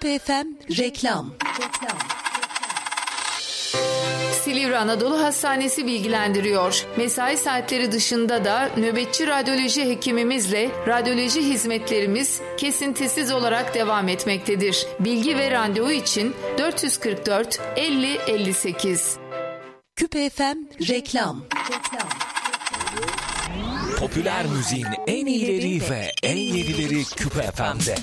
Küpe FM reklam. Silivri Anadolu Hastanesi bilgilendiriyor. Mesai saatleri dışında da nöbetçi radyoloji hekimimizle radyoloji hizmetlerimiz kesintisiz olarak devam etmektedir. Bilgi ve randevu için 444 50 58. Küpe FM reklam. Popüler müziğin en iyileri ve en yenileri Küpe FM'de.